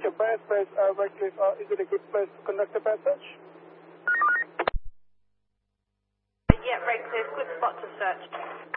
Bad Place, Redcliffe, is it a good place to conduct a bad search? Yeah, Redcliffe, good spot to search.